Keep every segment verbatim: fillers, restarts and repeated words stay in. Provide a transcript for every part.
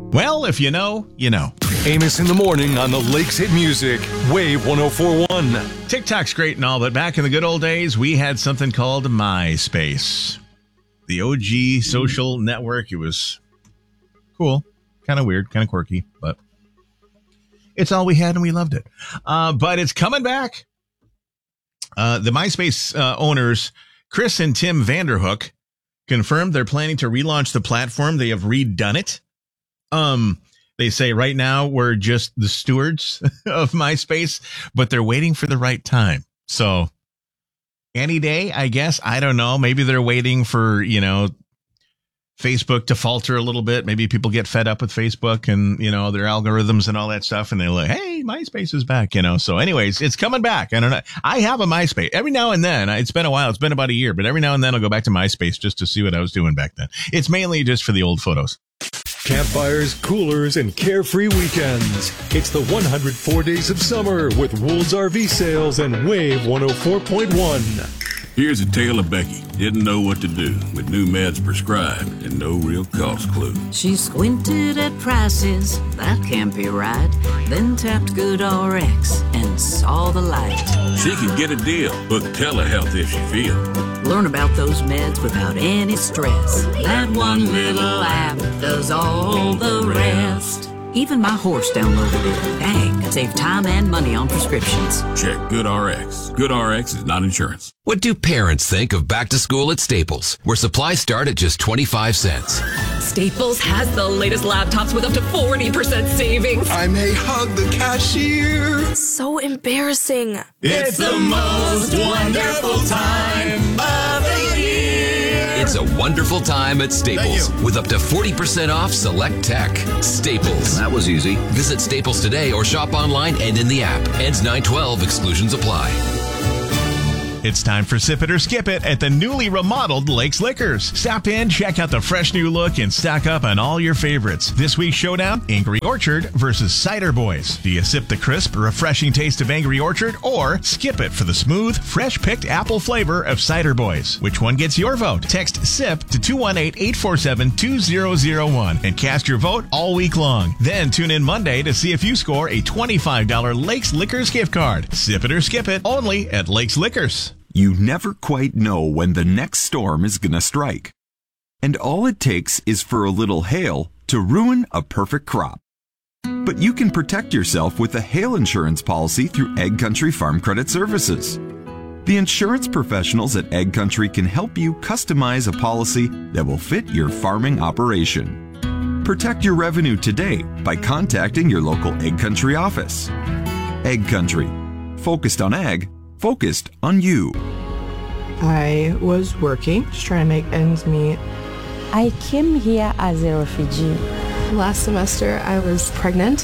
Well, if you know, you know. Amos in the morning on the Lakes Hit Music, Wave one oh four point one. TikTok's great and all, but back in the good old days, we had something called MySpace. The O G social network. It was cool, kind of weird, kind of quirky, but it's all we had and we loved it. Uh, but it's coming back. Uh, the MySpace uh, owners, Chris and Tim Vanderhook, confirmed they're planning to relaunch the platform. They have redone it. Um, they say right now we're just the stewards of MySpace, but they're waiting for the right time. So any day, I guess. I don't know. Maybe they're waiting for, you know, Facebook to falter a little bit. Maybe people get fed up with Facebook and, you know, their algorithms and all that stuff. And they're like, hey, MySpace is back, you know. So anyways, it's coming back. I don't know. I have a MySpace. Every now and then, it's been a while. It's been about a year, but every now and then I'll go back to MySpace just to see what I was doing back then. It's mainly just for the old photos. Campfires, coolers, and carefree weekends. It's the one hundred four days of summer with Wool's R V Sales and Wave one oh four point one. Here's a tale of Becky. Didn't know what to do with new meds prescribed and no real cost clue. She squinted at prices, that can't be right. Then tapped GoodRx and saw the light. She could get a deal, book telehealth if she feel. Learn about those meds without any stress. That one little app does all the rest. Even my horse downloaded it. Dang, save time and money on prescriptions. Check GoodRx. GoodRx is not insurance. What do parents think of back to school at Staples, where supplies start at just twenty-five cents? Staples has the latest laptops with up to forty percent savings. I may hug the cashier. So embarrassing. It's the most wonderful time of the year. It's a wonderful time at Staples with up to forty percent off select tech. Staples. That was easy. Visit Staples today or shop online and in the app. Ends nine twelve. Exclusions apply. It's time for Sip It or Skip It at the newly remodeled Lakes Liquors. Stop in, check out the fresh new look, and stock up on all your favorites. This week's showdown, Angry Orchard versus Cider Boys. Do you sip the crisp, refreshing taste of Angry Orchard or skip it for the smooth, fresh-picked apple flavor of Cider Boys? Which one gets your vote? Text SIP to two one eight, eight four seven, two zero zero one and cast your vote all week long. Then tune in Monday to see if you score a twenty-five dollars Lakes Liquors gift card. Sip it or skip it only at Lakes Liquors. You never quite know when the next storm is going to strike. And all it takes is for a little hail to ruin a perfect crop. But you can protect yourself with a hail insurance policy through Egg Country Farm Credit Services. The insurance professionals at Egg Country can help you customize a policy that will fit your farming operation. Protect your revenue today by contacting your local Egg Country office. Egg Country. Focused on ag. Focused on you. I was working, just trying to make ends meet. I came here as a refugee. Last semester, I was pregnant.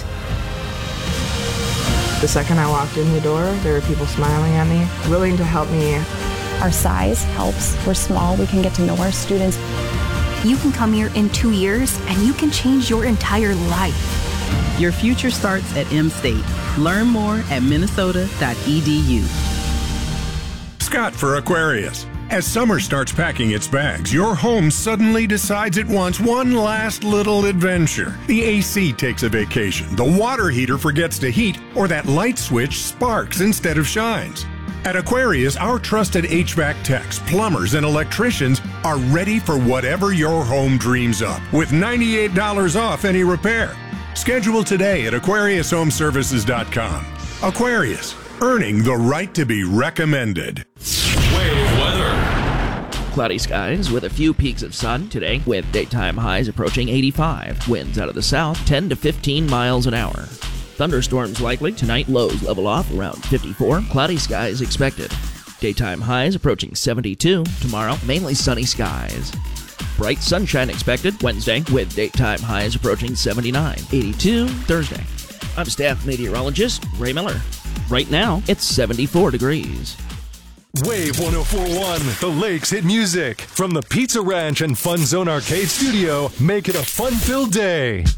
The second I walked in the door, there were people smiling at me, willing to help me. Our size helps. We're small. We can get to know our students. You can come here in two years, and you can change your entire life. Your future starts at M-State. Learn more at minnesota dot e d u. Scott for Aquarius. As summer starts packing its bags, your home suddenly decides it wants one last little adventure. The A C takes a vacation, the water heater forgets to heat, or that light switch sparks instead of shines. At Aquarius, our trusted H V A C techs, plumbers, and electricians are ready for whatever your home dreams up, with ninety-eight dollars off any repair. Schedule today at aquarius home services dot com. Aquarius, earning the right to be recommended. Wave weather. Cloudy skies with a few peaks of sun today, with daytime highs approaching eighty-five. Winds out of the south, ten to fifteen miles an hour. Thunderstorms likely tonight, lows level off around fifty-four. Cloudy skies expected. Daytime highs approaching seventy-two. Tomorrow, mainly sunny skies. Bright sunshine expected Wednesday, with daytime highs approaching seventy-nine. eighty-two Thursday. I'm staff meteorologist Ray Miller. Right now, it's seventy-four degrees. Wave one oh four point one, the Lakes Hit Music. From the Pizza Ranch and Fun Zone Arcade Studio, make it a fun-filled day.